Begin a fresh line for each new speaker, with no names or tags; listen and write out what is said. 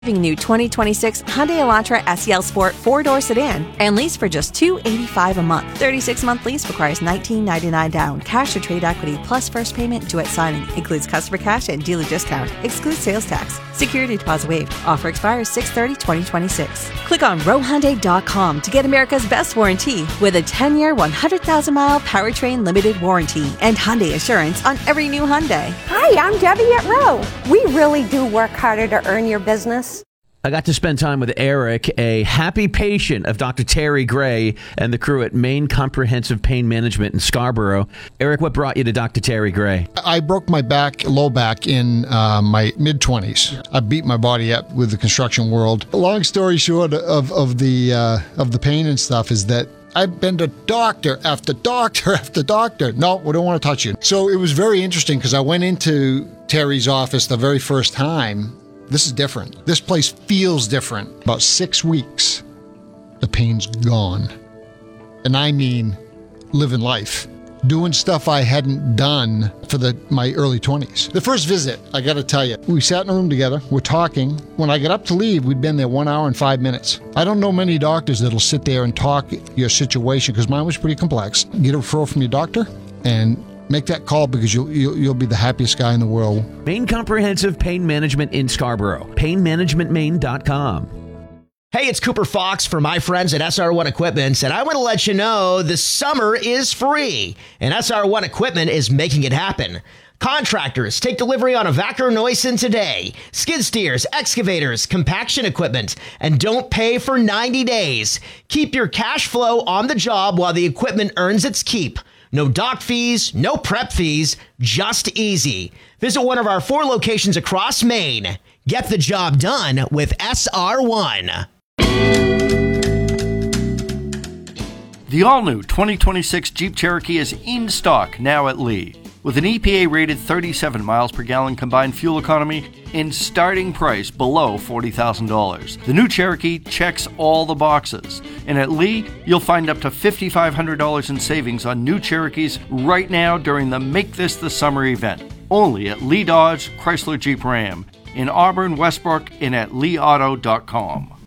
New 2026 Hyundai Elantra SEL Sport 4-door sedan and lease for just $285 a month. 36-month lease requires $19.99 down. Cash or trade equity plus first payment due at signing. Includes customer cash and dealer discount. Excludes sales tax. Security deposit waived. Offer expires 6/30/2026. Click on rowhyundai.com to get America's best warranty with a 10-year, 100,000-mile powertrain limited warranty and Hyundai Assurance on every new Hyundai.
Hi, I'm Debbie at Row. We really do work harder to earn your business.
I got to spend time with Eric, a happy patient of Dr. Terry Gray and the crew at Maine Comprehensive Pain Management in Scarborough. Eric, what brought you to Dr. Terry Gray?
I broke my back, low back, in my mid-20s. I beat my body up with the construction world. Long story short of the pain and stuff is that I've been to doctor after doctor after doctor. No, we don't want to touch you. So it was very interesting because I went into Terry's office the very first time. This is different. This place feels different. About 6 weeks, the pain's gone. And I mean living life. Doing stuff I hadn't done for my early 20s. The first visit, I got to tell you, we sat in a room together, we're talking. When I got up to leave, we'd been there 1 hour and 5 minutes. I don't know many doctors that'll sit there and talk your situation, because mine was pretty complex. Get a referral from your doctor and make that call, because you'll be the happiest guy in the world.
Maine Comprehensive Pain Management in Scarborough. PainManagementMaine.com.
Hey, it's Cooper Fox for my friends at SR1 Equipment, and I want to let you know the summer is free, and SR1 Equipment is making it happen. Contractors, take delivery on a Vacker Neuson today. Skid steers, excavators, compaction equipment, and don't pay for 90 days. Keep your cash flow on the job while the equipment earns its keep. No dock fees, no prep fees, just easy. Visit one of our 4 locations across Maine. Get the job done with SR1.
The all-new 2026 Jeep Cherokee is in stock now at Lee. With an EPA-rated 37 miles per gallon combined fuel economy and starting price below $40,000. The new Cherokee checks all the boxes. And at Lee, you'll find up to $5,500 in savings on new Cherokees right now during the Make This the Summer event. Only at Lee Dodge Chrysler Jeep Ram in Auburn, Westbrook, and at leeauto.com.